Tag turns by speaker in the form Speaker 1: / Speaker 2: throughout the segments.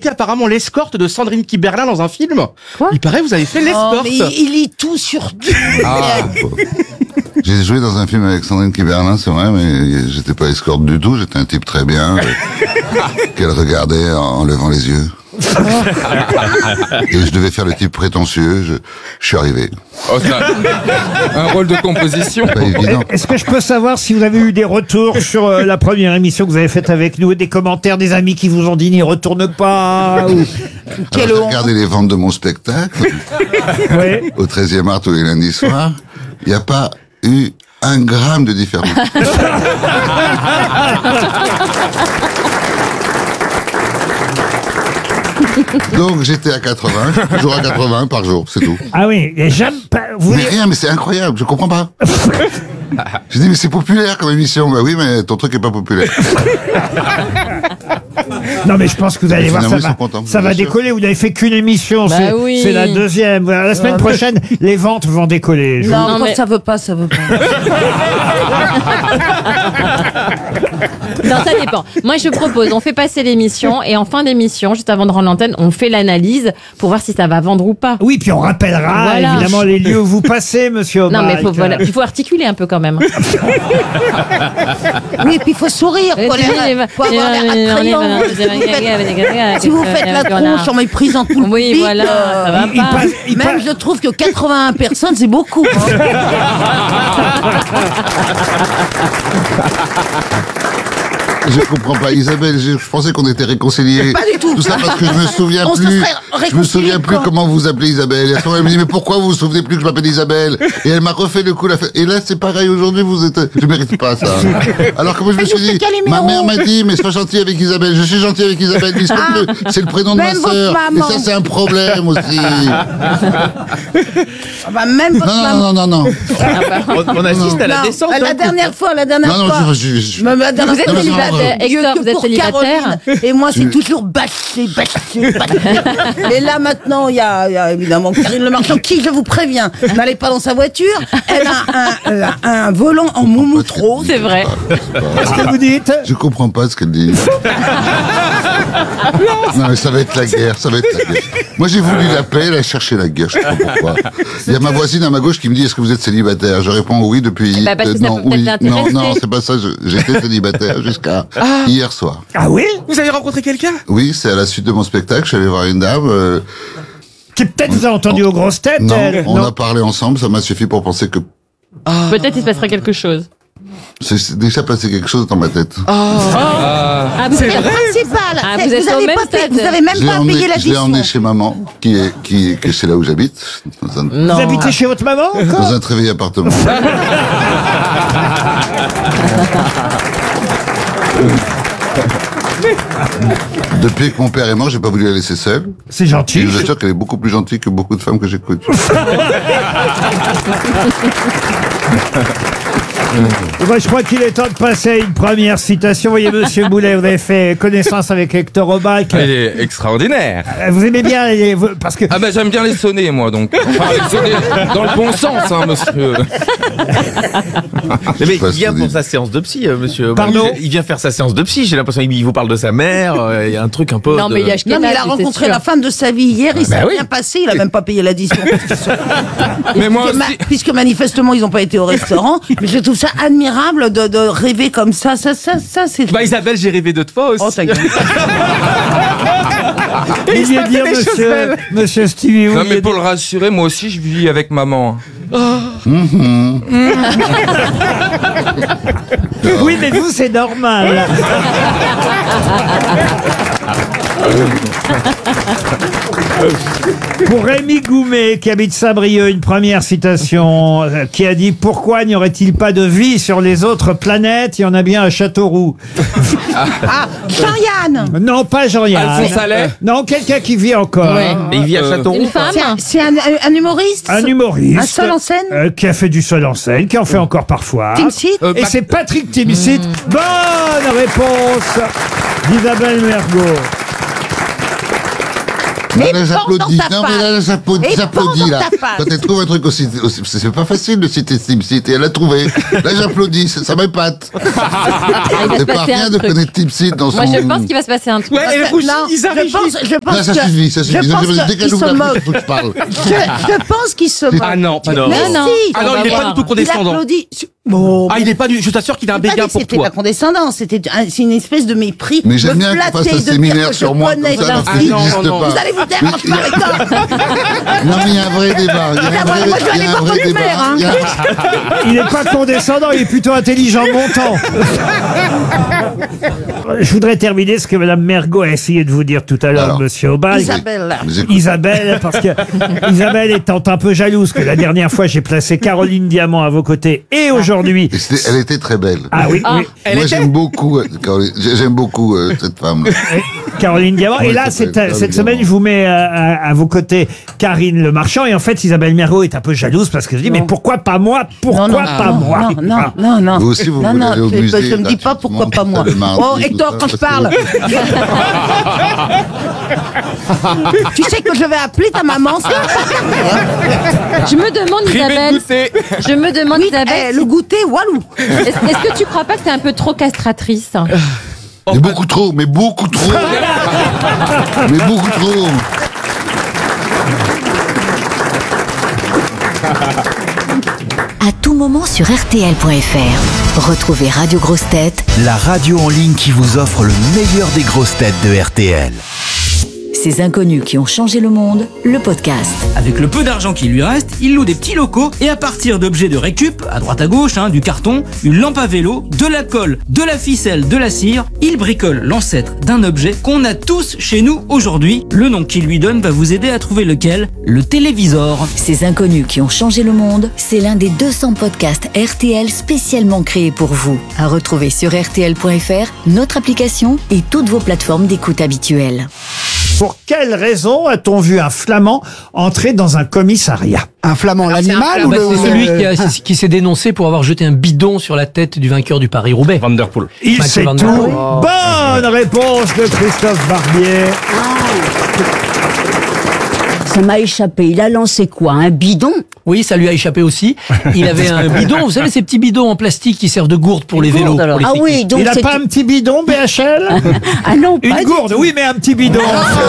Speaker 1: été apparemment l'escorte de Sandrine Kiberlin dans un film.
Speaker 2: Quoi ?
Speaker 1: Il paraît que vous avez fait
Speaker 2: Oh,
Speaker 1: l'escorte.
Speaker 2: mais il lit tout sur tout.
Speaker 3: J'ai joué dans un film avec Sandrine Kiberlin, c'est vrai, mais j'étais pas escorte du tout, j'étais un type très bien, qu'elle regardait en levant les yeux. Et je devais faire le type prétentieux, je suis arrivé.
Speaker 4: Oh, ça, un rôle de composition.
Speaker 3: Pas évident.
Speaker 5: Est-ce que je peux savoir si vous avez eu des retours sur la première émission que vous avez faite avec nous, des commentaires des amis qui vous ont dit n'y retourne pas ou...
Speaker 3: Alors, j'ai regardé les ventes de mon spectacle
Speaker 5: Ouais.
Speaker 3: au 13e art tous les lundis soirs. Il n'y a pas eu un gramme de différence. Donc j'étais à 80, je suis toujours à 80 par jour, c'est tout.
Speaker 5: Ah oui, et j'aime pas... Vous...
Speaker 3: Mais rien, mais c'est incroyable, je comprends pas. J'ai dit mais c'est populaire comme émission. Bah oui, mais ton truc est pas populaire.
Speaker 5: Non mais je pense que vous allez
Speaker 3: Mais
Speaker 5: voir,
Speaker 3: finalement, ils sont contents,
Speaker 5: ça va
Speaker 3: bien sûr.
Speaker 5: décoller. Vous n'avez fait qu'une émission,
Speaker 2: Bah oui.
Speaker 5: c'est la deuxième. Voilà, la semaine prochaine, les ventes vont décoller. Je vous-
Speaker 2: Non, mais... ça veut pas, ça veut pas.
Speaker 6: Non, ça dépend. Moi, je propose, on fait passer l'émission et en fin d'émission, juste avant de rendre l'antenne, on fait l'analyse pour voir si ça va vendre ou pas.
Speaker 5: Oui, puis on rappellera
Speaker 6: Voilà.
Speaker 5: évidemment les lieux où vous passez, monsieur Obal.
Speaker 6: Non, mais il faut articuler un peu quand même.
Speaker 2: Oui, puis il faut sourire, faut avoir l'air attrayant. Si vous faites la tronche en méprisant tout le
Speaker 6: Oui,
Speaker 2: public,
Speaker 6: voilà, ça va
Speaker 5: Il
Speaker 6: pas.
Speaker 5: passe- il
Speaker 2: même
Speaker 5: passe-
Speaker 2: je trouve que 81 personnes, c'est beaucoup.
Speaker 3: Je comprends pas, Isabelle, je pensais qu'on était réconciliés.
Speaker 2: Pas du tout.
Speaker 3: Tout ça parce que je me souviens
Speaker 2: On se
Speaker 3: plus.
Speaker 2: serait
Speaker 3: Je me souviens
Speaker 2: réconciliés
Speaker 3: plus
Speaker 2: quand
Speaker 3: comment vous appelez Isabelle. Et à ce moment, elle me dit, mais pourquoi vous vous souvenez plus que je m'appelle Isabelle? Et elle m'a refait le coup, et là, c'est pareil, aujourd'hui, vous êtes, je mérite pas ça. Alors que moi, je me suis dit, ma mère m'a dit, mais sois gentil avec Isabelle. Je suis gentil avec Isabelle, mais c'est le prénom de ma
Speaker 2: Même votre
Speaker 3: sœur. Et
Speaker 2: maman.
Speaker 3: ça, c'est un problème aussi.
Speaker 2: Ah bah, même votre maman.
Speaker 3: Non.
Speaker 1: On assiste à la
Speaker 2: Non,
Speaker 1: descente.
Speaker 2: la dernière fois.
Speaker 3: Non,
Speaker 2: Même la dernière
Speaker 6: Vous êtes
Speaker 2: fois,
Speaker 6: célibataire,
Speaker 2: Dieu
Speaker 6: Hector,
Speaker 2: que
Speaker 6: vous êtes
Speaker 2: pour
Speaker 6: célibataire.
Speaker 2: Caroline. Et moi, c'est toujours bâché. Et là, maintenant, il y a évidemment Karine Le Marchand, qui, je vous préviens, n'allez pas dans sa voiture. Elle a un volant en moumoute rose.
Speaker 6: C'est vrai.
Speaker 5: Qu'est-ce que vous dites?
Speaker 3: Je comprends pas ce qu'elle dit. Non, mais ça va être la guerre, Moi, j'ai voulu la paix, elle a cherché la guerre, je sais pas pourquoi. Il y a ma voisine à ma gauche qui me dit, est-ce que vous êtes célibataire? Je réponds oui depuis...
Speaker 6: Bah, parce que ça
Speaker 3: non,
Speaker 6: peut peut-être l'intéresser.
Speaker 3: non, c'est pas ça, j'étais célibataire jusqu'à hier soir.
Speaker 5: Ah oui?
Speaker 1: Vous avez rencontré quelqu'un?
Speaker 3: Oui, c'est à la suite de mon spectacle, je suis allé voir une dame,
Speaker 5: Qui peut-être vous a entendu aux grosses têtes.
Speaker 3: non,
Speaker 5: elle.
Speaker 3: on a parlé ensemble, ça m'a suffi pour penser que
Speaker 6: Peut-être il se passera quelque chose.
Speaker 3: c'est déjà passé quelque chose dans ma tête.
Speaker 6: Ah, vous
Speaker 2: C'est le principal.
Speaker 6: Ah, vous êtes au
Speaker 2: avez
Speaker 6: même
Speaker 2: pas
Speaker 6: stade.
Speaker 2: payé- vous avez même pas payé
Speaker 3: Je l'ai
Speaker 2: l'addition.
Speaker 3: emmené chez maman, que c'est là où j'habite, dans un,
Speaker 5: Vous habitez chez votre maman encore?
Speaker 3: dans un très vieil appartement. Depuis que mon père est mort, j'ai pas voulu la laisser seule.
Speaker 5: C'est
Speaker 3: Et
Speaker 5: gentil.
Speaker 3: je vous assure qu'elle est beaucoup plus gentille que beaucoup de femmes que j'écoute.
Speaker 5: Moi, je crois qu'il est temps de passer à une première citation. Vous voyez, monsieur Boulet, vous avez fait connaissance avec Hector Obal.
Speaker 4: Elle est extraordinaire.
Speaker 5: Vous aimez bien parce que
Speaker 4: Ah bah j'aime bien les sonner moi donc. Enfin, les sonner dans le bon sens hein monsieur.
Speaker 1: Mais
Speaker 3: pas
Speaker 1: il vient
Speaker 3: ce que
Speaker 1: pour
Speaker 3: vous
Speaker 1: sa séance de psy, monsieur.
Speaker 5: Pardon
Speaker 1: Il vient faire sa séance de psy. J'ai l'impression qu'il vous parle de sa mère. Il y a un truc un peu.
Speaker 6: Non, mais il y a
Speaker 2: Non, mais il a rencontré la femme de sa vie hier, il s'est
Speaker 1: oui.
Speaker 2: bien passé, il a même pas payé l'addition.
Speaker 4: Mais moi aussi.
Speaker 2: Puisque manifestement, ils n'ont pas été au restaurant. Mais je trouve ça admirable de rêver comme ça. Ça, c'est...
Speaker 1: Bah Isabelle, j'ai rêvé de toi aussi.
Speaker 2: Oh, ta gueule.
Speaker 5: vous vouliez dire,
Speaker 1: des choses belles.
Speaker 5: monsieur Stevie, vous
Speaker 4: Non
Speaker 5: vouliez
Speaker 4: mais pour le rassurer, moi aussi je vis avec maman.
Speaker 5: Oui, mais vous, c'est normal. Pour Rémi Goumet, qui habite Saint-Brieuc, une première citation qui a dit « Pourquoi n'y aurait-il pas de vie sur les autres planètes? Il y en a bien à Châteauroux.
Speaker 2: Ah, Jean-Yann »
Speaker 5: Non, pas Jean-Yann.
Speaker 4: Alphonse Allais.
Speaker 5: Non, quelqu'un qui vit encore.
Speaker 6: Ouais.
Speaker 1: Et il vit à Châteauroux.
Speaker 6: Une femme.
Speaker 2: C'est un humoriste
Speaker 5: Un humoriste.
Speaker 2: Un seul en scène
Speaker 5: qui a fait du seul en scène, qui en fait encore parfois.
Speaker 2: Timsit
Speaker 5: Et c'est Patrick Timsit. Bonne réponse d'Isabelle Mergo.
Speaker 2: Mais
Speaker 3: Là,
Speaker 2: pense
Speaker 3: j'applaudis.
Speaker 2: dans ta
Speaker 3: Non, mais là,
Speaker 2: face.
Speaker 3: j'applaudis,
Speaker 2: Et
Speaker 3: j'applaudis,
Speaker 2: pense
Speaker 3: là.
Speaker 2: dans ta face.
Speaker 3: Quand elle trouve un truc aussi, c'est pas facile de citer SteamSeed, et elle a trouvé. Là, j'applaudis, ça m'épate.
Speaker 6: Il va se
Speaker 3: C'est pas
Speaker 6: passer
Speaker 3: rien
Speaker 6: un
Speaker 3: de
Speaker 6: truc.
Speaker 3: connaître SteamSeed dans son...
Speaker 6: Moi, je pense qu'il va se passer un truc.
Speaker 1: Ouais, elle rougit,
Speaker 2: Non,
Speaker 1: Isa
Speaker 2: je
Speaker 1: rougit.
Speaker 2: pense
Speaker 3: Là, ça
Speaker 2: que-
Speaker 3: suffit, ça suffit.
Speaker 2: Je pense
Speaker 3: Dès qu'elle
Speaker 2: qu'il
Speaker 3: ouvre
Speaker 2: se
Speaker 3: la bouche,
Speaker 2: moque.
Speaker 3: il faut que je parle.
Speaker 2: Je pense qu'il se moque.
Speaker 1: Ah non, pas non.
Speaker 2: Mais
Speaker 6: Non, non.
Speaker 2: si.
Speaker 1: Ah non,
Speaker 6: On
Speaker 1: il est
Speaker 6: va
Speaker 1: pas
Speaker 6: voir.
Speaker 1: du tout
Speaker 2: Il
Speaker 1: condescendant.
Speaker 2: applaudit. Bon.
Speaker 1: Ah, il est pas du. Je t'assure qu'il a un
Speaker 2: J'ai pas dit
Speaker 1: béguin
Speaker 2: que
Speaker 1: pour
Speaker 2: c'était
Speaker 1: toi.
Speaker 2: pas condescendant, c'est une espèce de mépris.
Speaker 3: Mais j'aime
Speaker 2: Me
Speaker 3: bien qu'on
Speaker 2: flatter
Speaker 3: fasse un
Speaker 2: de dire
Speaker 3: séminaire
Speaker 2: que
Speaker 3: sur
Speaker 2: je
Speaker 3: moi,
Speaker 2: connais
Speaker 3: comme ça, alors
Speaker 2: la
Speaker 3: que
Speaker 2: fille.
Speaker 3: ça n'existe
Speaker 1: non, non.
Speaker 3: pas.
Speaker 2: Vous allez vous taire, je m'arrête.
Speaker 3: Non, mais il y a un vrai débat. Il y a un vrai,
Speaker 2: moi, je vais
Speaker 3: il y
Speaker 2: aller
Speaker 3: a un
Speaker 2: voir
Speaker 3: vrai
Speaker 2: ton
Speaker 3: débat.
Speaker 2: père, hein.
Speaker 3: Il y a-
Speaker 5: Il n'est pas condescendant, il est plutôt intelligent, montant. Je voudrais terminer ce que Mme Mergot a essayé de vous dire tout à l'heure,
Speaker 3: Alors,
Speaker 5: Monsieur Aubal.
Speaker 2: Isabelle.
Speaker 3: J'écoute.
Speaker 5: Isabelle, parce que Isabelle étant un peu jalouse que la dernière fois j'ai placé Caroline Diamant à vos côtés et aujourd'hui.
Speaker 3: Et elle était très belle.
Speaker 5: Ah oui, oui.
Speaker 1: Elle
Speaker 3: Moi,
Speaker 1: était.
Speaker 3: j'aime beaucoup, j'aime beaucoup cette femme.
Speaker 5: Caroline Diamant.
Speaker 3: Oui,
Speaker 5: Et là,
Speaker 3: c'est vrai, Caroline
Speaker 5: cette semaine,
Speaker 3: Diamant.
Speaker 5: je vous mets à vos côtés Karine Le Marchand. Et en fait, Isabelle Mergo est un peu jalouse parce qu'elle se dit, mais pourquoi pas moi? Pourquoi pas moi?
Speaker 2: Non.
Speaker 3: Vous aussi, vous
Speaker 2: non,
Speaker 3: voulez
Speaker 2: non,
Speaker 3: aller au musée,
Speaker 2: je me dis
Speaker 3: là,
Speaker 2: pas
Speaker 3: tu
Speaker 2: pourquoi
Speaker 3: montes
Speaker 2: pas moi.
Speaker 3: le mardi,
Speaker 2: Oh,
Speaker 3: tout
Speaker 2: Hector,
Speaker 3: ça,
Speaker 2: quand je
Speaker 3: parce
Speaker 2: parle. Tu sais que je vais appeler ta maman, ça.
Speaker 6: Je me demande,
Speaker 1: Privé de
Speaker 6: Isabelle.
Speaker 1: goûter.
Speaker 6: Je me demande, Isabelle.
Speaker 2: Le goûter, walou.
Speaker 6: Est-ce que tu crois pas que t'es un peu trop castratrice?
Speaker 3: Mais beaucoup trop, mais beaucoup trop. Mais beaucoup trop.
Speaker 7: À tout moment sur RTL.fr. Retrouvez Radio Grosses Têtes
Speaker 8: La radio en ligne qui vous offre le meilleur des grosses têtes de RTL.
Speaker 7: Ces inconnus qui ont changé le monde, le podcast.
Speaker 9: Avec le peu d'argent qui lui reste, il loue des petits locaux et à partir d'objets de récup, à droite à gauche, du carton, une lampe à vélo, de la colle, de la ficelle, de la cire, il bricole l'ancêtre d'un objet qu'on a tous chez nous aujourd'hui. Le nom qu'il lui donne va vous aider à trouver lequel, le télévisor.
Speaker 7: Ces inconnus qui ont changé le monde, c'est l'un des 200 podcasts RTL spécialement créés pour vous. À retrouver sur RTL.fr, notre application et toutes vos plateformes d'écoute habituelles.
Speaker 5: Pour quelle raison a-t-on vu un flamand entrer dans un commissariat?
Speaker 10: Un flamand, l'animal ou
Speaker 11: Bah,
Speaker 10: le...
Speaker 11: c'est celui qui s'est dénoncé pour avoir jeté un bidon sur la tête du vainqueur du Paris-Roubaix.
Speaker 1: Van der Poel.
Speaker 5: Il
Speaker 11: Mathieu
Speaker 5: sait
Speaker 11: Van
Speaker 5: tout.
Speaker 11: Der Poel.
Speaker 5: Bonne réponse de Christophe Barbier.
Speaker 12: Ça m'a échappé. Il a lancé quoi? Un bidon?
Speaker 11: Oui, ça lui a échappé aussi. Il avait un bidon, vous savez, ces petits bidons en plastique qui servent de gourde pour les vélos.
Speaker 12: alors.
Speaker 11: pour les
Speaker 12: Ah oui,
Speaker 11: cyclistes.
Speaker 12: donc
Speaker 5: Il n'a
Speaker 12: c'est...
Speaker 5: pas un petit bidon, BHL?
Speaker 12: Ah non, pas
Speaker 5: Une
Speaker 12: du
Speaker 5: gourde,
Speaker 12: tout.
Speaker 5: oui, mais un petit bidon.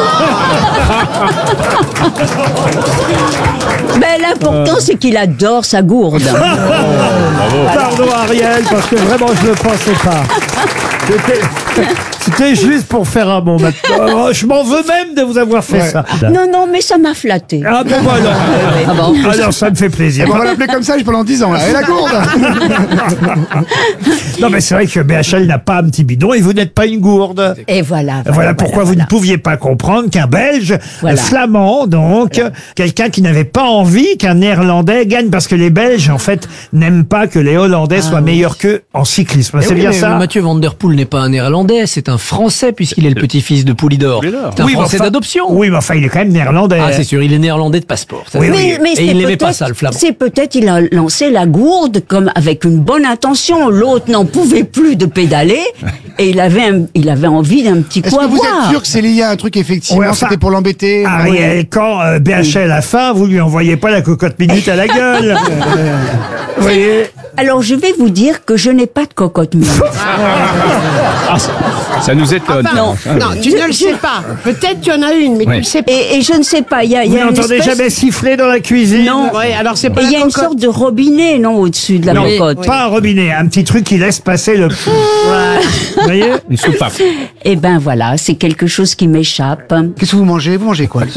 Speaker 12: Mais l'important, c'est qu'il adore sa gourde.
Speaker 5: Pardon Ariel, parce que vraiment je ne le pensais pas. C'était juste pour faire un bon matin. Oh, je m'en veux même de vous avoir fait ça.
Speaker 12: Non, mais ça m'a flatté.
Speaker 5: Ah bon, bah non. Alors ça me fait plaisir.
Speaker 10: On va l'appeler comme ça pendant 10 ans. Là. Et la gourde.
Speaker 5: Non mais c'est vrai que BHL n'a pas un petit bidon et vous n'êtes pas une gourde.
Speaker 12: Et voilà.
Speaker 5: Voilà pourquoi vous ne pouviez pas comprendre qu'un Belge,
Speaker 12: Voilà.
Speaker 5: flamand donc, quelqu'un qui n'avait pas envie qu'un Néerlandais gagne, parce que les Belges en fait n'aiment pas que les Hollandais soient meilleurs qu'eux en cyclisme. C'est
Speaker 11: Eh oui,
Speaker 5: bien
Speaker 11: mais
Speaker 5: ça?
Speaker 11: Mathieu Van Der Poel n'est pas un néerlandais, c'est un français puisqu'il est le petit-fils de Poulidor. C'est un
Speaker 5: Oui, mais
Speaker 11: français
Speaker 5: enfin-
Speaker 11: d'adoption.
Speaker 5: Oui, mais enfin il est quand même néerlandais.
Speaker 11: Ah, c'est sûr, il est néerlandais de passeport. ça,
Speaker 5: Oui,
Speaker 11: c'est
Speaker 5: oui.
Speaker 11: sûr.
Speaker 12: Mais
Speaker 11: Et
Speaker 12: c'est
Speaker 11: il n'aimait pas
Speaker 12: peut-être-
Speaker 11: ça, le flamand.
Speaker 12: C'est peut-être il a lancé la gourde comme avec une bonne intention. L'autre n'en pouvait plus de pédaler et il avait envie d'un petit
Speaker 10: Est-ce
Speaker 12: coup
Speaker 10: que
Speaker 12: à
Speaker 10: vous
Speaker 12: boire.
Speaker 10: êtes sûr que c'est lié à un truc, effectivement,
Speaker 5: Ouais, enfin,
Speaker 10: c'était pour l'embêter?
Speaker 5: Ariel, quand BHL a faim, vous lui envoyez pas la cocotte minute à la gueule. Vous voyez?
Speaker 12: Alors je vais vous dire que je n'ai pas de cocotte minute.
Speaker 1: Ça nous étonne.
Speaker 12: Non,
Speaker 2: tu ne le sais pas. Peut-être qu'il y en a une, mais tu
Speaker 1: Ouais.
Speaker 2: le sais pas.
Speaker 12: Et je ne sais pas, il y a
Speaker 5: Vous
Speaker 12: une
Speaker 5: n'entendez
Speaker 12: espèce...
Speaker 5: jamais siffler dans la cuisine?
Speaker 12: Non.
Speaker 2: Ouais, alors c'est pas
Speaker 12: Et il y a
Speaker 2: la
Speaker 12: une
Speaker 2: cocotte.
Speaker 12: sorte de robinet, non, au-dessus de la
Speaker 5: Non,
Speaker 12: cocotte.
Speaker 5: pas un robinet, un petit truc qui laisse passer le... Vous voyez?
Speaker 1: Une soupape.
Speaker 12: Eh ben voilà, c'est quelque chose qui m'échappe.
Speaker 10: Qu'est-ce que vous mangez? Vous mangez quoi?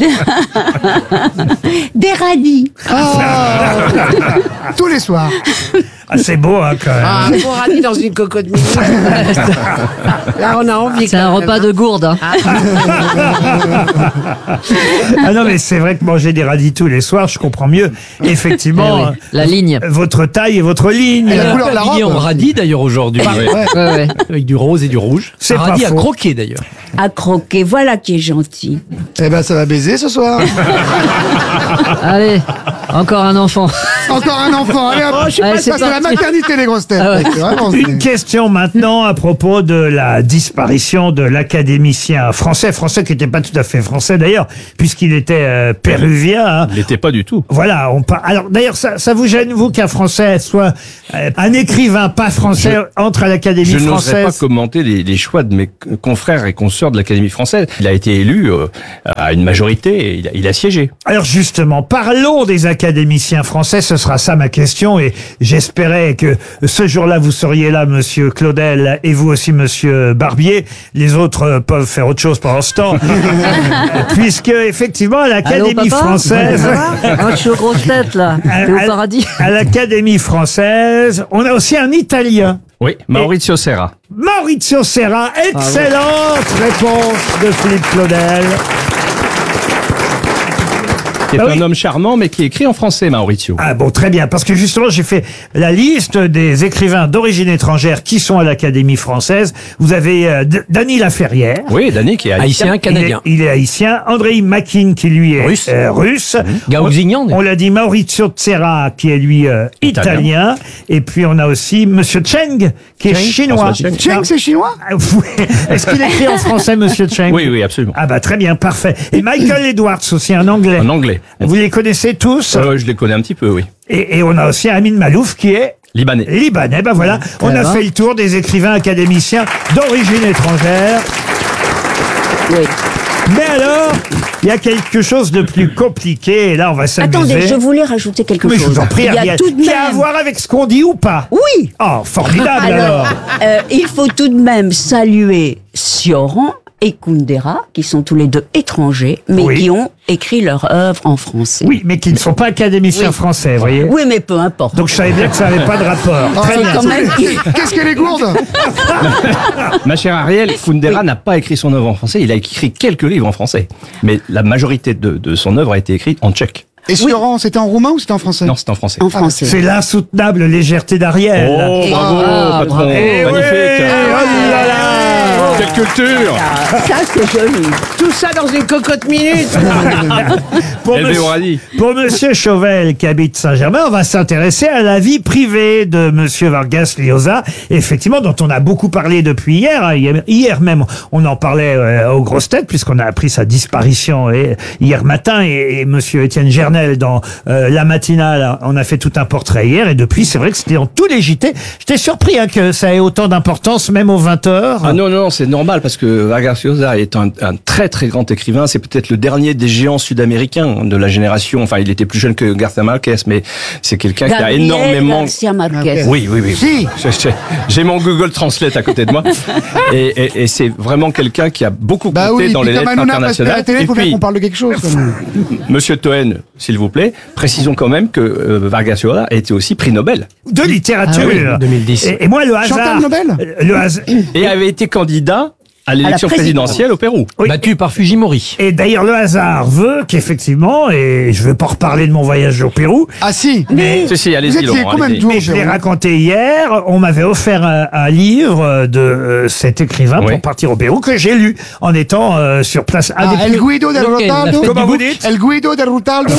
Speaker 12: Des radis.
Speaker 10: Tous les soirs.
Speaker 5: Ah, c'est beau, hein, quand même.
Speaker 2: Ah, pour radis dans une cocotte minute. Là, on a envie.
Speaker 6: C'est un repas de gourde. Hein.
Speaker 5: Ah non, mais c'est vrai que manger des radis tous les soirs, je comprends mieux. Effectivement,
Speaker 6: La ligne.
Speaker 5: votre taille et votre ligne.
Speaker 10: Et la couleur de la
Speaker 11: Il est en
Speaker 10: robe.
Speaker 11: radis d'ailleurs aujourd'hui.
Speaker 10: Ouais.
Speaker 11: Avec du rose et du rouge.
Speaker 5: C'est
Speaker 11: un
Speaker 5: pas
Speaker 11: radis à
Speaker 5: faux.
Speaker 11: croquer d'ailleurs.
Speaker 12: À croquer, voilà qui est gentil.
Speaker 10: Eh ben, ça va baiser ce soir.
Speaker 6: Allez.
Speaker 11: Encore un enfant.
Speaker 10: Encore un enfant. Allez, hop.
Speaker 11: Allez,
Speaker 10: Ça, c'est la
Speaker 11: parti.
Speaker 10: maternité, les grosses têtes.
Speaker 11: Ah ouais.
Speaker 10: C'est vraiment-
Speaker 5: Une question maintenant à propos de la disparition de l'académicien français qui n'était pas tout à fait français d'ailleurs, puisqu'il était péruvien. Hein.
Speaker 13: Il n'était pas du tout.
Speaker 5: Voilà. Alors d'ailleurs, ça vous gêne, vous, qu'un Français soit un écrivain pas français entre à l'Académie
Speaker 13: Je n'oserais
Speaker 5: française?
Speaker 13: pas commenter les choix de mes confrères et consoeurs de l'Académie française. Il a été élu à une majorité et il a siégé.
Speaker 5: Alors justement, parlons des académiciens français, ce sera ça ma question, et j'espérais que ce jour-là vous seriez là, monsieur Claudel, et vous aussi, monsieur Barbier. Les autres peuvent faire autre chose pendant ce temps, puisque effectivement à l'Académie
Speaker 11: Allô, papa
Speaker 5: française,
Speaker 11: Je suis aux grosses têtes, là. T'es au paradis.
Speaker 5: à l'Académie française, on a aussi un Italien.
Speaker 13: Oui, Maurizio Serra.
Speaker 5: Maurizio Serra, excellente réponse de Philippe Claudel.
Speaker 13: C'est un homme charmant, mais qui écrit en français, Maurizio.
Speaker 5: Ah bon, très bien, parce que justement, j'ai fait la liste des écrivains d'origine étrangère qui sont à l'Académie française. Vous avez Dany Laferrière.
Speaker 13: Oui, Dany qui est
Speaker 11: Haïtien, canadien.
Speaker 5: Il est haïtien. Andrei Makin qui lui est russe.
Speaker 11: Gaousignan.
Speaker 5: On l'a dit, Maurizio Serra qui est lui italien. Et puis on a aussi Monsieur Cheng qui est chinois.
Speaker 10: Cheng, c'est chinois?
Speaker 5: Est-ce qu'il écrit en français, Monsieur Cheng?
Speaker 13: Oui, oui, absolument.
Speaker 5: Ah bah très bien, parfait. Et Michael Edwards aussi, un anglais.
Speaker 13: En anglais.
Speaker 5: Vous les connaissez tous?
Speaker 13: Je les connais un petit peu, oui.
Speaker 5: Et on a aussi Amin Malouf qui est
Speaker 13: Libanais.
Speaker 5: Libanais, ben voilà. On a fait le tour des écrivains académiciens d'origine étrangère.
Speaker 12: Oui.
Speaker 5: Mais alors, il y a quelque chose de plus compliqué, et là on va s'amuser.
Speaker 12: Attendez, je voulais rajouter quelque
Speaker 5: Mais
Speaker 12: chose.
Speaker 5: je vous en prie,
Speaker 12: Il y a
Speaker 5: Ariel,
Speaker 12: tout de
Speaker 5: qui a à
Speaker 12: même...
Speaker 5: voir avec ce qu'on dit ou pas?
Speaker 12: Oui.
Speaker 5: Oh, formidable alors.
Speaker 12: Il faut tout de même saluer Sioran et Kundera, qui sont tous les deux étrangers, mais
Speaker 5: Oui.
Speaker 12: qui ont écrit leur œuvre en français.
Speaker 5: Oui, mais qui ne sont pas académiciens français, vous voyez.
Speaker 12: Oui, mais peu importe.
Speaker 5: Donc je savais bien que ça n'avait pas de rapport.
Speaker 10: Oh,
Speaker 5: Très bien.
Speaker 12: quand même-
Speaker 10: Qu'est-ce qu'elle est gourde?
Speaker 13: Ma chère Ariel, Kundera n'a pas écrit son œuvre en français, il a écrit quelques livres en français. Mais la majorité de son œuvre a été écrite en tchèque.
Speaker 10: Et Sioran, c'était en roumain ou c'était en français?
Speaker 13: Non, c'est en français.
Speaker 12: En français.
Speaker 5: C'est l'insoutenable légèreté d'Ariel.
Speaker 13: Oh, bravo, patron.
Speaker 5: Eh oui,
Speaker 13: Magnifique.
Speaker 5: oh là là.
Speaker 13: Quelle culture.
Speaker 12: Ça, c'est joli.
Speaker 2: Tout ça dans une cocotte minute.
Speaker 5: Pour
Speaker 13: Élevé au radis.
Speaker 5: Pour Monsieur Chauvel, qui habite Saint-Germain, on va s'intéresser à la vie privée de Monsieur Vargas Llosa, effectivement, dont on a beaucoup parlé depuis hier. Hein. Hier même, on en parlait aux grosses têtes, puisqu'on a appris sa disparition hier matin, et Monsieur Étienne Gernel, dans la matinale, on a fait tout un portrait hier, et depuis, c'est vrai que c'était dans tous les JT. J'étais surpris que ça ait autant d'importance, même aux 20h.
Speaker 13: Ah non, c'est normal, parce que Vargas Llosa est un très très grand écrivain. C'est peut-être le dernier des géants sud-américains de la génération. Enfin, il était plus jeune que García Márquez, mais c'est quelqu'un qui a
Speaker 12: Gabriel
Speaker 13: énormément...
Speaker 12: García Márquez.
Speaker 13: Oui.
Speaker 10: Si.
Speaker 13: J'ai mon Google Translate à côté de moi. Et c'est vraiment quelqu'un qui a beaucoup compté
Speaker 10: Bah oui,
Speaker 13: dans les
Speaker 10: puis
Speaker 13: lettres
Speaker 10: comme Hanouna passe à la
Speaker 13: internationales.
Speaker 10: télé,
Speaker 13: Et
Speaker 10: il faut bien
Speaker 13: puis,
Speaker 10: qu'on parle de quelque chose. quand même.
Speaker 13: Monsieur Toen, s'il vous plaît, précisons quand même que Vargas Llosa a été aussi prix Nobel.
Speaker 5: De littérature.
Speaker 11: Ah oui, 2010.
Speaker 5: Et moi, le hasard...
Speaker 10: Chantal Nobel
Speaker 5: le hasard...
Speaker 13: Et avait été candidat à l'élection
Speaker 12: présidence.
Speaker 13: présidentielle au Pérou.
Speaker 5: Oui.
Speaker 11: Battu par Fujimori.
Speaker 5: Et d'ailleurs, le hasard veut qu'effectivement, et je ne veux pas reparler de mon voyage au Pérou,
Speaker 10: Ah si.
Speaker 5: mais
Speaker 13: Si,
Speaker 10: Vous
Speaker 13: allez-y,
Speaker 10: étiez
Speaker 13: Laurent,
Speaker 10: combien de
Speaker 13: allez-y.
Speaker 10: tours,
Speaker 5: Mais je l'ai
Speaker 10: Jérôme?
Speaker 5: raconté hier, on m'avait offert un livre de cet écrivain
Speaker 13: Oui.
Speaker 5: pour partir au Pérou que j'ai lu en étant sur place. Un
Speaker 10: Ah,
Speaker 5: des
Speaker 10: El
Speaker 5: plus-
Speaker 10: Guido del
Speaker 11: Lequel?
Speaker 10: Rotaldo.
Speaker 11: La fête
Speaker 5: Comment
Speaker 11: du
Speaker 5: vous
Speaker 11: bouc
Speaker 5: dites?
Speaker 10: El Guido del Rotaldo.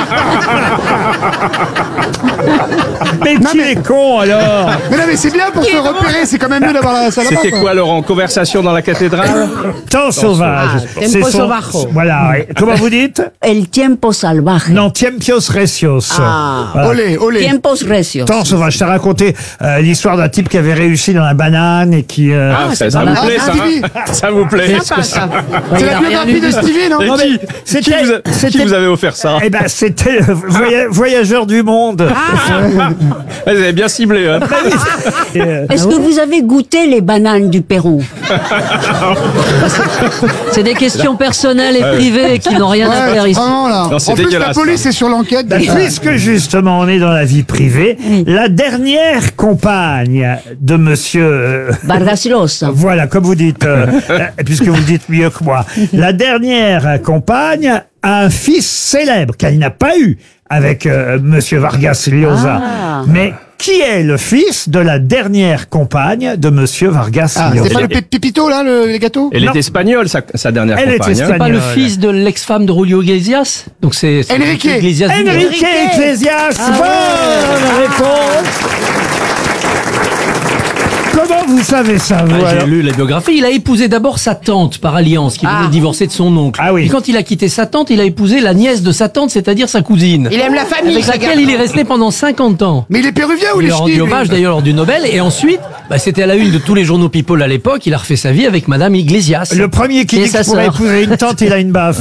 Speaker 5: Mais qui est con alors?
Speaker 10: Mais non, mais c'est bien pour se repérer, c'est quand même mieux d'avoir la salle là-bas.
Speaker 13: C'était quoi, Laurent? Conversation dans la cathédrale?
Speaker 5: Temps sauvage.
Speaker 2: Tempo
Speaker 5: C'est son-
Speaker 2: Sovajo.
Speaker 5: Voilà. oui. Comment vous dites?
Speaker 12: El tiempo salvaje.
Speaker 5: Non, Tiempos Recios. Voilà.
Speaker 10: Olé, olé.
Speaker 12: Tiempos recios.
Speaker 5: Temps sauvage. Ça raconté l'histoire d'un type qui avait réussi dans la banane et qui.
Speaker 13: Ça vous
Speaker 10: Ah,
Speaker 13: plaît, ça?
Speaker 10: Stevie.
Speaker 13: Ça vous plaît?
Speaker 2: Sympa, ça.
Speaker 10: C'est la biographie de Stevie, non?
Speaker 13: Et
Speaker 5: Non, mais
Speaker 13: qui,
Speaker 5: c'était-
Speaker 13: qui
Speaker 5: c'était-
Speaker 13: vous avez offert ça?
Speaker 5: Eh ben, c'était Voyageur du monde.
Speaker 13: Vous avez bien ciblé, hein?
Speaker 12: Est-ce que vous avez goûté les bananes du Pérou?
Speaker 11: C'est des questions personnelles et privées qui n'ont rien à faire
Speaker 10: Ouais,
Speaker 11: ici.
Speaker 10: vraiment là.
Speaker 13: Non, c'est
Speaker 10: En plus, la
Speaker 13: dégueulasse,
Speaker 10: police est sur l'enquête.
Speaker 5: Puisque justement on est dans la vie privée, la dernière compagne de Monsieur
Speaker 12: Vargas Llosa.
Speaker 5: voilà, comme vous dites, puisque vous le dites mieux que moi, la dernière compagne a un fils célèbre qu'elle n'a pas eu, avec Monsieur Vargas Llosa. Mais qui est le fils de la dernière compagne de Monsieur Vargas Llosa?
Speaker 10: C'est pas le Pépito, là, les gâteaux?
Speaker 13: Elle est espagnole, sa dernière
Speaker 5: Elle est
Speaker 13: compagne.
Speaker 5: espagnole.
Speaker 11: C'est pas le fils de l'ex-femme de Julio Iglesias? Donc c'est
Speaker 10: Enrique.
Speaker 11: Iglesias.
Speaker 5: Enrique Iglesias. Bonne réponse. Comment vous savez ça, vous,
Speaker 11: J'ai
Speaker 5: alors
Speaker 11: lu la biographie. Il a épousé d'abord sa tante par alliance, qui venait de divorcer de son oncle.
Speaker 5: Ah oui.
Speaker 11: Et quand il a quitté sa tante, il a épousé la nièce de sa tante, c'est-à-dire sa cousine.
Speaker 2: Il aime la famille,
Speaker 11: Avec
Speaker 2: ce
Speaker 11: laquelle il est resté pendant 50 ans.
Speaker 10: Mais il est péruvien ou
Speaker 11: Il
Speaker 10: il
Speaker 11: lui
Speaker 10: est
Speaker 11: a rendu
Speaker 10: ch'ti, lui
Speaker 11: hommage d'ailleurs lors du Nobel. Et ensuite, c'était à la une de tous les journaux People à l'époque. Il a refait sa vie avec Madame Iglesias.
Speaker 5: Le premier qui
Speaker 11: Et
Speaker 5: dit
Speaker 11: sa
Speaker 5: qu'il pourrait
Speaker 11: sœur.
Speaker 5: épouser une tante, il a une baffe.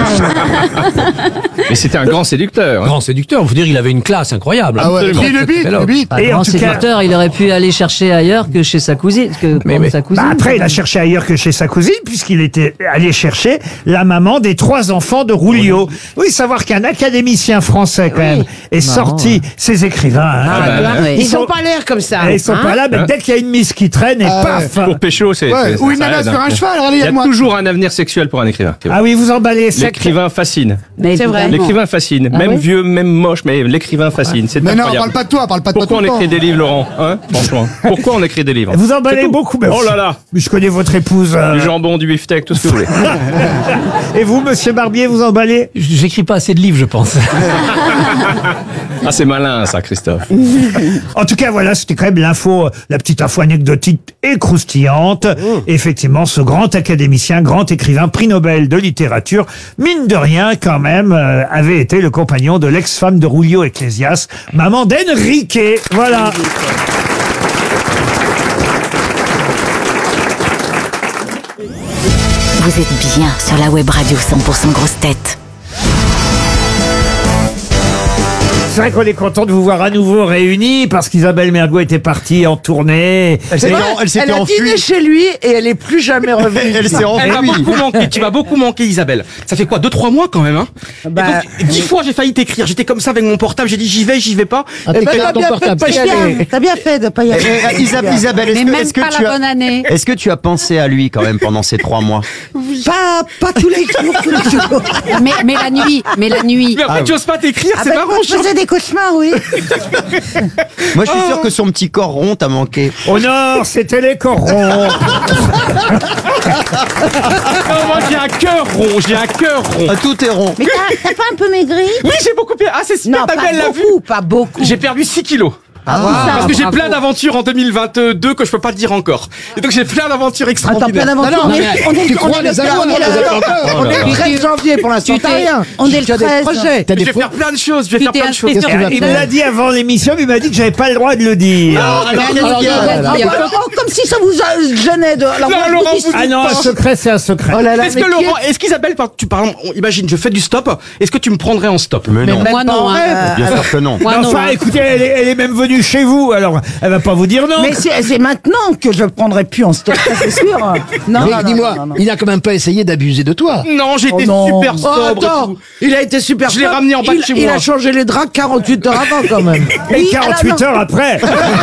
Speaker 13: Mais c'était un grand séducteur. hein.
Speaker 11: Grand séducteur, il faut dire, il avait une classe incroyable.
Speaker 10: Ah ouais,
Speaker 11: Absolument.
Speaker 10: puis le bite.
Speaker 5: Et en
Speaker 14: Grand
Speaker 5: tout cas,
Speaker 14: séducteur, il aurait pu aller chercher ailleurs que chez sa cousine. Sa cousine.
Speaker 5: après, il a cherché ailleurs que chez sa cousine, puisqu'il était allé chercher la maman des 3 enfants de Julio. Oui, savoir qu'un académicien français, quand même, est sorti, ces écrivains. hein.
Speaker 2: Ils sont pas l'air comme ça.
Speaker 5: Ils sont pas là, mais dès qu'il y a une mise qui traîne, et paf.
Speaker 13: Pour pécho, c'est...
Speaker 10: Ouais, ou une
Speaker 13: ça
Speaker 10: nana
Speaker 13: aide,
Speaker 10: sur
Speaker 13: hein.
Speaker 10: un cheval, alors
Speaker 13: Il y a
Speaker 10: regarde-moi.
Speaker 13: toujours un avenir sexuel pour un écrivain.
Speaker 5: Ah oui, vous emballez sec.
Speaker 13: L'écrivain fascine.
Speaker 12: Mais
Speaker 2: C'est vrai.
Speaker 12: évidemment.
Speaker 13: L'écrivain fascine.
Speaker 14: Ah
Speaker 13: même
Speaker 14: oui
Speaker 13: vieux, même moche, mais l'écrivain fascine. C'est
Speaker 10: Mais non,
Speaker 13: incroyable.
Speaker 10: parle pas de toi, parle pas de toi
Speaker 13: Pourquoi
Speaker 10: tout
Speaker 13: on
Speaker 10: le
Speaker 13: écrit
Speaker 10: temps.
Speaker 13: des livres, Laurent, hein? Franchement. Pourquoi on écrit des livres?
Speaker 5: Vous emballez beaucoup, mais
Speaker 13: Oh là là.
Speaker 5: je connais votre épouse.
Speaker 13: Du jambon, du beefsteak, tout ce que vous voulez.
Speaker 5: Et vous, monsieur Barbier, vous emballez?
Speaker 11: J'écris pas assez de livres, je pense.
Speaker 13: Ah, c'est malin, ça, Christophe.
Speaker 5: En tout cas, voilà, c'était quand même l'info, la petite info anecdotique et croustillante. Effectivement, ce grand académicien, grand écrivain, prix Nobel de littérature, mine de rien, quand même, avait été le compagnon de l'ex-femme de Julio Iglesias, maman d'Enrique. Voilà.
Speaker 7: Vous êtes bien sur la web radio 100% grosses têtes.
Speaker 5: C'est vrai qu'on est content de vous voir à nouveau réunis parce qu'Isabelle Mergo était partie en tournée.
Speaker 2: Elle a dîné chez lui et elle est plus jamais revenue.
Speaker 1: Elle s'est
Speaker 4: Elle m'a
Speaker 1: enfuie.
Speaker 4: beaucoup manqué, tu m'as beaucoup manqué Isabelle. Ça fait quoi, 2-3 mois quand même, hein?
Speaker 2: Bah,
Speaker 4: Et donc, 10 fois j'ai failli t'écrire, j'étais comme ça avec mon portable, j'ai dit j'y vais pas.
Speaker 11: Ah,
Speaker 2: eh ben,
Speaker 11: t'écris
Speaker 2: t'as
Speaker 11: ton
Speaker 2: bien fait de
Speaker 11: portable.
Speaker 2: pas y aller. T'as bien fait de pas y aller.
Speaker 1: Isabelle,
Speaker 6: Mais même pas la bonne année.
Speaker 1: est-ce que tu as pensé à lui quand même pendant ces 3 mois?
Speaker 2: Pas tous les jours, tous les jours.
Speaker 6: Mais la nuit.
Speaker 4: Mais après tu oses pas t'écrire, c'est
Speaker 2: ben,
Speaker 4: marrant.
Speaker 2: moi, je faisais des cauchemars, oui.
Speaker 1: Moi, je suis sûr que son petit corps rond t'a manqué.
Speaker 5: Au nord, c'était les corons.
Speaker 4: Non, moi j'ai un cœur rond.
Speaker 1: Ah, tout est rond.
Speaker 2: Mais t'as pas un peu maigri?
Speaker 4: Oui, j'ai beaucoup perdu. Ah, c'est super,
Speaker 2: Non,
Speaker 4: ta
Speaker 2: pas
Speaker 4: belle l'a vu.
Speaker 2: beaucoup, pas beaucoup.
Speaker 4: J'ai perdu 6 kilos. Parce que j'ai plein d'aventures en 2022 que je peux pas te dire encore. Et donc j'ai plein d'aventures
Speaker 2: Attends, plein
Speaker 4: extraordinaires.
Speaker 2: d'aventures. Tu crois les
Speaker 10: On est le 13 janvier pour l'instant, t'as rien.
Speaker 2: On est le 13.
Speaker 4: Je vais faire plein de choses, je vais faire plein de choses.
Speaker 5: Il me l'a dit avant l'émission, mais il m'a dit que j'avais pas le droit de le dire.
Speaker 2: Comme si ça vous gênait de. Alors,
Speaker 4: Non,
Speaker 2: moi, je
Speaker 4: Laurent,
Speaker 2: vous dis-
Speaker 4: vous-
Speaker 5: Ah non, un secret, c'est un secret.
Speaker 2: Oh là là,
Speaker 4: Est-ce
Speaker 2: mais
Speaker 4: que Laurent, est-ce qu'Isabelle, par exemple, imagine, je fais du stop, est-ce que tu me prendrais en stop?
Speaker 1: Mais non.
Speaker 6: Moi non. hein.
Speaker 1: Bien sûr que non.
Speaker 6: Moi non.
Speaker 5: Enfin,
Speaker 6: hein.
Speaker 5: écoutez, elle est même venue chez vous, alors elle va pas vous dire non.
Speaker 2: Mais c'est maintenant que je prendrai plus en stock, ça, c'est sûr. Non,
Speaker 11: Mais dis-moi, il n'a quand même pas essayé d'abuser de toi.
Speaker 4: Non, j'ai été
Speaker 2: non.
Speaker 4: super sobre.
Speaker 2: Attends,
Speaker 4: tout.
Speaker 2: il a été super
Speaker 4: Je l'ai
Speaker 2: sobre.
Speaker 4: ramené en bas de chez
Speaker 2: Il
Speaker 4: moi.
Speaker 2: a changé les draps 48 heures avant, quand même.
Speaker 5: Et
Speaker 2: Oui,
Speaker 5: 48
Speaker 2: alors, non.
Speaker 5: heures après.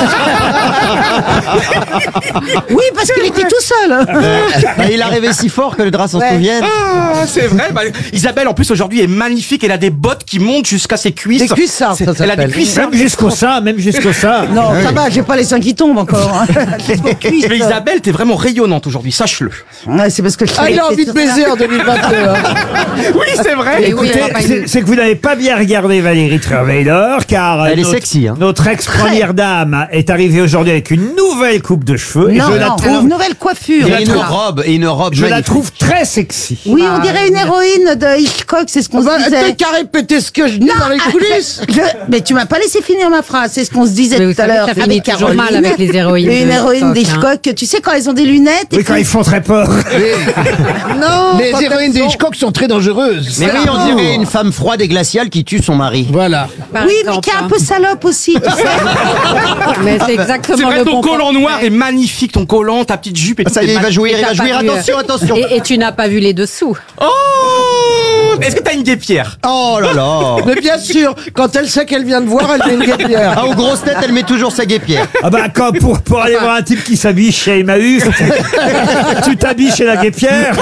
Speaker 2: Oui, parce qu'il était tout seul.
Speaker 1: Il a rêvé si fort que le drap s'en
Speaker 2: Ouais.
Speaker 1: souvienne.
Speaker 4: Ah, c'est vrai. Isabelle, en plus, aujourd'hui, est magnifique. Elle a des bottes qui montent jusqu'à ses cuisses.
Speaker 2: Des cuissards, ça
Speaker 4: Elle a des
Speaker 2: s'appelle.
Speaker 4: cuissards.
Speaker 5: Même jusqu'au sein, même jusqu'au sein.
Speaker 2: Non, ça va, j'ai pas les seins qui tombent encore. hein. Jusqu'aux cuisses.
Speaker 4: Mais Isabelle, t'es vraiment rayonnante aujourd'hui, sache-le.
Speaker 2: Ouais, c'est parce que je
Speaker 10: Il a envie de baiser en 2022.
Speaker 4: Oui, c'est vrai.
Speaker 5: Écoutez, c'est que vous n'avez pas bien regardé Valérie Trierweiler, car
Speaker 1: Elle est sexy, hein.
Speaker 5: notre ex-première dame est arrivée aujourd'hui avec une nouvelle coupe de cheveux. Et
Speaker 2: Non,
Speaker 5: je la
Speaker 2: non,
Speaker 5: trouve,
Speaker 2: une nouvelle coiffure.
Speaker 1: Et une robe,
Speaker 5: je la
Speaker 1: magnifique.
Speaker 5: trouve très sexy.
Speaker 2: Oui, on dirait une héroïne de Hitchcock, c'est ce qu'on se disait.
Speaker 10: T'as qu'à répéter ce que je dis dans les coulisses.
Speaker 2: Mais tu m'as pas laissé finir ma phrase, c'est ce qu'on se disait
Speaker 6: Mais vous
Speaker 2: tout à
Speaker 6: savez
Speaker 2: l'heure.
Speaker 6: que ça finit toujours mal avec les héroïnes
Speaker 2: Une
Speaker 6: de
Speaker 2: héroïne
Speaker 6: Hitchcock,
Speaker 2: d'Hitchcock, tu sais quand elles ont des lunettes.
Speaker 5: Oui,
Speaker 2: et
Speaker 5: quand
Speaker 2: puis-
Speaker 5: ils font très peur.
Speaker 2: Non,
Speaker 11: Les
Speaker 2: quand
Speaker 11: héroïnes de
Speaker 2: elles sont-
Speaker 11: Hitchcock sont très dangereuses.
Speaker 1: Mais oui, on dirait une femme froide et glaciale qui tue son mari.
Speaker 11: Voilà.
Speaker 6: Par
Speaker 2: Oui, mais
Speaker 6: exemple,
Speaker 2: qui est un
Speaker 6: hein.
Speaker 2: peu salope aussi, tu sais.
Speaker 6: Mais c'est exactement
Speaker 4: C'est vrai,
Speaker 6: le
Speaker 4: ton
Speaker 6: bon
Speaker 4: collant noir est magnifique, ton collant, ta petite jupe et tout.
Speaker 1: Ça y est, il va jouir,
Speaker 6: Et
Speaker 1: il va
Speaker 6: t'as
Speaker 1: jouir.
Speaker 6: pas vu,
Speaker 1: Attention, attention.
Speaker 6: Et tu n'as pas vu les dessous.
Speaker 4: Oh! Est-ce que t'as une guêpière?
Speaker 1: Oh là là.
Speaker 10: Mais bien sûr, quand elle sait qu'elle vient de voir, elle met une guêpière.
Speaker 1: Ah, aux grosses têtes, elle met toujours sa guêpière.
Speaker 5: Ah bah quand pour aller voir un type qui s'habille chez Emmaüs, tu t'habilles chez la guêpière.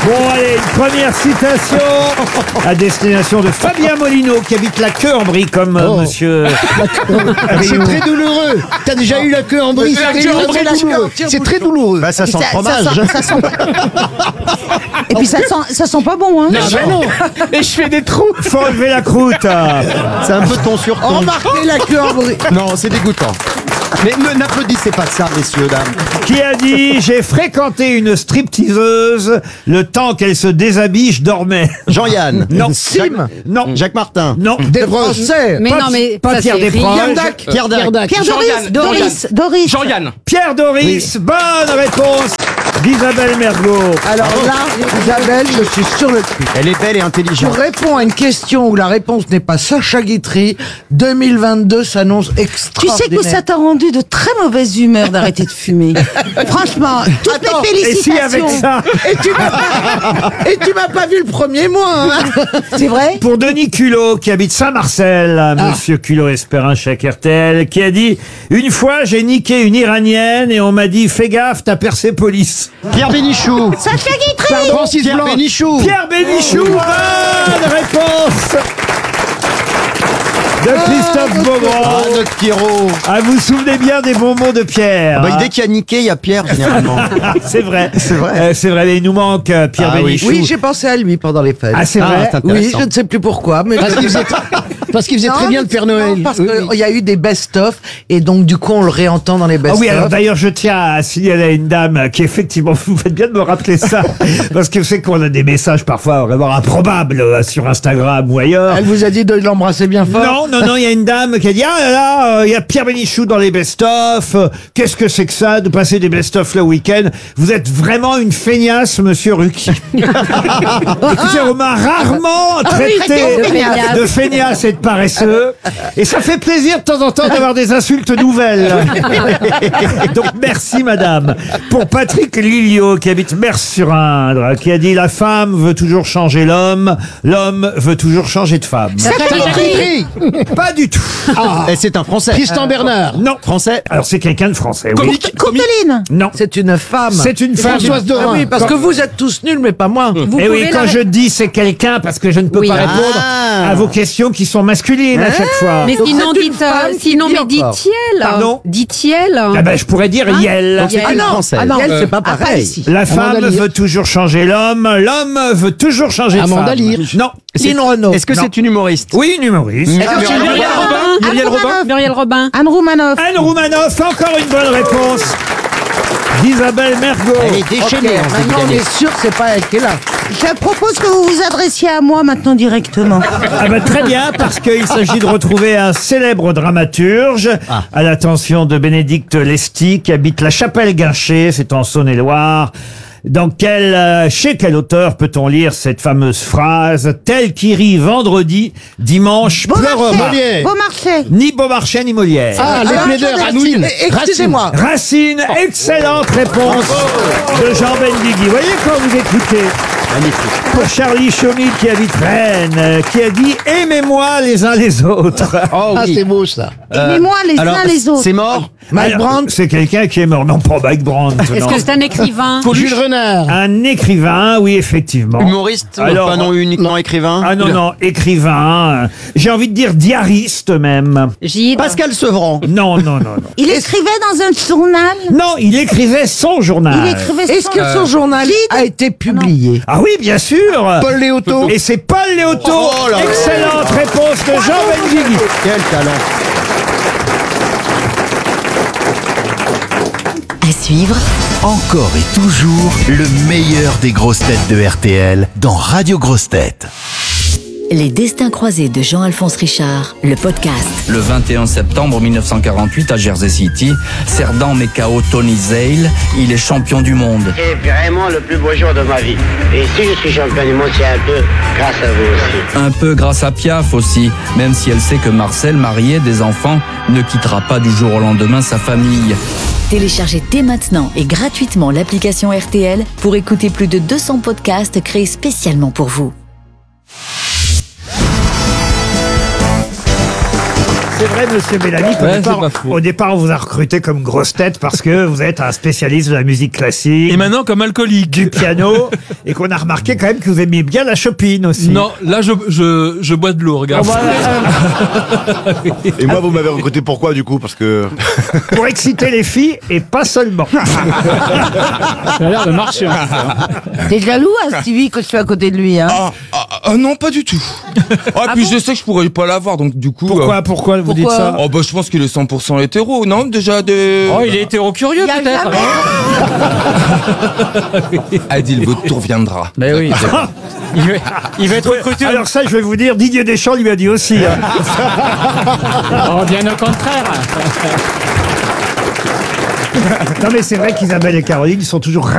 Speaker 5: Bon, allez, une première citation à destination de Fabien Molino, qui habite la queue en brie, comme monsieur.
Speaker 10: C'est très douloureux. T'as déjà eu la queue en brie. C'est très douloureux.
Speaker 15: Bah, ça sent le
Speaker 2: Ça
Speaker 15: fromage.
Speaker 2: sent Et puis ça sent pas bon, hein.
Speaker 4: Non. Et je fais des trous.
Speaker 5: Faut enlever la croûte.
Speaker 15: C'est un peu ton sur ton.
Speaker 10: Remarquez la queue en brie.
Speaker 15: Non, c'est dégoûtant. Mais n'applaudissez pas de ça, messieurs, dames.
Speaker 5: Qui a dit « J'ai fréquenté une stripteaseuse, le temps qu'elle se déshabille, je dormais. »
Speaker 15: Jean-Yann.
Speaker 5: Non.
Speaker 15: Sim.
Speaker 5: Non.
Speaker 15: Jacques Martin.
Speaker 5: Non.
Speaker 10: Des Français.
Speaker 6: Mais non, mais
Speaker 5: pas
Speaker 6: ça,
Speaker 5: Pierre
Speaker 6: c'est
Speaker 5: Desproges.
Speaker 6: rien.
Speaker 15: Pierre Dac.
Speaker 2: Pierre
Speaker 4: Jean-Yann.
Speaker 2: Doris.
Speaker 4: Jean-Yann.
Speaker 5: Pierre Doris. Bonne réponse d'Isabelle Mergo.
Speaker 10: Alors là, Isabelle, je suis sur le cul.
Speaker 15: Elle est belle et
Speaker 10: Je
Speaker 15: intelligente.
Speaker 10: réponds à une question où la réponse n'est pas Sacha Guitry. 2022 s'annonce
Speaker 2: Tu
Speaker 10: extraordinaire.
Speaker 2: sais que ça t'a rendu de très mauvaise humeur d'arrêter de fumer. Franchement, toutes mes
Speaker 5: Et si avec
Speaker 2: félicitations.
Speaker 5: ça,
Speaker 10: Et tu m'as pas vu le premier mois, hein.
Speaker 2: C'est vrai?
Speaker 5: pour Denis Culot, qui habite Saint-Marcel, monsieur Culot Espérin chez RTL, qui a dit « Une fois, j'ai niqué une Iranienne et on m'a dit « Fais gaffe, t'as Persépolis. »
Speaker 15: Pierre Bénichou.
Speaker 2: Sacha Guitry.
Speaker 15: Francis Pierre Bénichou.
Speaker 5: Pierre Bénichou, bonne réponse de Christophe Beaugrand.
Speaker 15: Ah, notre Pierrot.
Speaker 5: Ah, vous vous souvenez bien des bons mots de Pierre.
Speaker 15: Bah, dès qu'il y a niqué, il y a Pierre, généralement.
Speaker 5: C'est vrai.
Speaker 15: C'est vrai.
Speaker 5: C'est vrai, mais il nous manque Pierre
Speaker 15: Ah oui.
Speaker 5: Bénichou.
Speaker 10: Oui, j'ai pensé à lui pendant les fêtes.
Speaker 5: Ah, c'est
Speaker 15: Ah,
Speaker 5: vrai.
Speaker 15: c'est
Speaker 10: Oui,
Speaker 15: intéressant.
Speaker 10: je ne sais plus pourquoi, mais
Speaker 11: Parce qu'il faisait
Speaker 10: Non,
Speaker 11: très bien le Père Noël.
Speaker 10: non, parce
Speaker 11: Oui,
Speaker 10: qu'il
Speaker 11: oui.
Speaker 10: y a eu des best-of et donc du coup on le réentend dans les
Speaker 5: Ah
Speaker 10: best-of.
Speaker 5: oui, alors d'ailleurs, je tiens à signaler à une dame qui effectivement, vous faites bien de me rappeler ça, parce que c'est qu'on a des messages parfois vraiment improbables sur Instagram ou ailleurs.
Speaker 10: Elle vous a dit de l'embrasser bien fort.
Speaker 5: Non, il y a une dame qui a dit « Ah là là, il y a Pierre Bénichou dans les best-of, qu'est-ce que c'est que ça, de passer des best-of le week-end? Vous êtes vraiment une feignasse, monsieur Ruquier. » Écoutez, on m'a rarement traité de feignasse et de paresseux, et ça fait plaisir de temps en temps d'avoir des insultes nouvelles. Donc merci madame. Pour Patrick Lilliot, qui habite Mers-sur-Indre, qui a dit « La femme veut toujours changer l'homme, l'homme veut toujours changer de femme. » Pas du tout.
Speaker 15: Et c'est un Français.
Speaker 11: Tristan Bernard.
Speaker 5: Non.
Speaker 15: Français.
Speaker 5: Alors c'est quelqu'un de français. Oui.
Speaker 2: Courteline.
Speaker 5: Non.
Speaker 10: C'est une femme.
Speaker 5: C'est une femme.
Speaker 11: Françoise
Speaker 10: Ah
Speaker 11: Dorin.
Speaker 10: oui, parce que vous êtes tous nuls, mais pas moi.
Speaker 6: Vous
Speaker 5: Et oui,
Speaker 6: pouvez
Speaker 5: quand
Speaker 6: la-
Speaker 5: je dis c'est quelqu'un, parce que je ne peux
Speaker 6: Oui.
Speaker 5: pas répondre à vos questions qui sont masculines à chaque fois.
Speaker 6: Mais
Speaker 10: Donc
Speaker 6: sinon,
Speaker 10: c'est une
Speaker 6: dites,
Speaker 10: femme qui
Speaker 6: sinon,
Speaker 10: dit
Speaker 6: mais
Speaker 10: encore.
Speaker 6: dit-il.
Speaker 5: Pardon
Speaker 6: Dit-il.
Speaker 5: Ah ben, je pourrais dire Yel.
Speaker 15: Donc c'est
Speaker 10: Ah
Speaker 15: une
Speaker 10: non,
Speaker 15: Française.
Speaker 10: ah non, elle, c'est pas pareil.
Speaker 2: ici.
Speaker 5: La femme
Speaker 11: Amanda Lear.
Speaker 5: veut toujours changer l'homme, l'homme veut toujours changer de
Speaker 11: Amanda
Speaker 5: femme.
Speaker 11: Lear.
Speaker 5: Non.
Speaker 10: Lynn Renaud.
Speaker 15: Est-ce que
Speaker 5: Non.
Speaker 15: c'est une humoriste?
Speaker 5: Oui, une humoriste.
Speaker 6: Muriel Robin.
Speaker 15: Muriel Robin.
Speaker 6: Muriel Robin.
Speaker 2: Anne Roumanoff.
Speaker 5: Anne Roumanoff, encore une bonne réponse d'Isabelle Mergo.
Speaker 15: Elle est déchaînée en ce début
Speaker 10: Maintenant, on
Speaker 15: d'année.
Speaker 10: est sûr que c'est pas elle qui est là.
Speaker 2: Je propose que vous vous adressiez à moi maintenant directement.
Speaker 5: Ah bah très bien, parce qu'il s'agit de retrouver un célèbre dramaturge à l'attention de Bénédicte Lesty, qui habite la Chapelle-Guinché, c'est en Saône-et-Loire. Chez quel auteur peut-on lire cette fameuse phrase « Tel qui rit vendredi, dimanche pleurera ».
Speaker 2: Beaumarchais.
Speaker 5: Ni Beaumarchais ni Molière.
Speaker 11: Ah, les plaideurs, Anouilh.
Speaker 10: Excusez-moi.
Speaker 5: Racine, excellente réponse de Jean Benguigui. Vous voyez quand vous écoutez. Pour Charlie Chaumil qui habite Rennes, qui a dit « Aimez-moi les uns les autres ».
Speaker 15: Oh
Speaker 11: Ah,
Speaker 15: oui.
Speaker 11: c'est beau ça.
Speaker 2: Aimez-moi les
Speaker 15: Alors,
Speaker 2: uns les autres.
Speaker 15: c'est mort?
Speaker 5: Mike Brandt. C'est quelqu'un qui est mort. Non, pas Mike Brandt.
Speaker 6: Est-ce
Speaker 5: non.
Speaker 6: que c'est un écrivain?
Speaker 11: Jules Renard.
Speaker 5: Un écrivain, oui, effectivement.
Speaker 15: Humoriste?
Speaker 5: Alors,
Speaker 15: Pas non uniquement écrivain?
Speaker 5: Ah non, non, écrivain. J'ai envie de dire diariste même.
Speaker 6: Gide.
Speaker 15: Pascal Sevran.
Speaker 5: Non, non, non, non.
Speaker 2: Il écrivait dans un journal.
Speaker 5: Non, il écrivait son journal.
Speaker 2: Il écrivait
Speaker 10: Est-ce que son journal a été publié?
Speaker 5: Ah oui, bien sûr.
Speaker 11: Paul Léoto.
Speaker 5: Et c'est Paul Léoto.
Speaker 15: Oh là là.
Speaker 5: Excellente réponse de Jean Benguigui.
Speaker 15: Quel talent.
Speaker 7: À suivre,
Speaker 8: Encore et toujours le meilleur des grosses têtes de RTL dans Radio Grosses Têtes.
Speaker 7: Les destins croisés de Jean-Alphonse Richard, le podcast.
Speaker 16: Le 21 septembre 1948 à Jersey City, Cerdan met KO Tony Zale, il est champion du monde.
Speaker 17: C'est vraiment le plus beau jour de ma vie. Et si je suis champion du monde, c'est un peu grâce à vous aussi.
Speaker 16: Un peu grâce à Piaf aussi, même si elle sait que Marcel, marié, des enfants, ne quittera pas du jour au lendemain sa famille.
Speaker 7: Téléchargez dès maintenant et gratuitement l'application RTL pour écouter plus de 200 podcasts créés spécialement pour vous.
Speaker 5: C'est vrai, monsieur Bellamy, au départ, on vous a recruté comme grosse tête parce que vous êtes un spécialiste de la musique classique.
Speaker 18: Et maintenant comme alcoolique.
Speaker 5: Du piano. Et qu'on a remarqué quand même que vous aimiez bien la Chopin aussi.
Speaker 18: Non, là je bois de l'eau, regarde.
Speaker 19: Et moi, vous m'avez recruté pourquoi, du coup? Parce que...
Speaker 5: Pour exciter les filles et pas seulement.
Speaker 11: Ça a l'air de marcher.
Speaker 2: T'es jaloux, hein, Stevie, que je suis à côté de lui, hein?
Speaker 20: Non, pas du tout. Puis je sais que je pourrais pas l'avoir, donc du coup...
Speaker 5: Pourquoi vous dites ça?
Speaker 20: Je pense qu'il est 100% hétéro, non? Déjà de...
Speaker 11: Oh, il est hétéro-curieux, peut-être.
Speaker 20: Adil, votre tour viendra.
Speaker 11: Ben oui. Il va être recruté.
Speaker 5: Alors ça, je vais vous dire, Didier Deschamps lui a dit aussi. Hein.
Speaker 11: Oh, bien au contraire.
Speaker 5: Non mais c'est vrai qu'Isabelle et Caroline sont toujours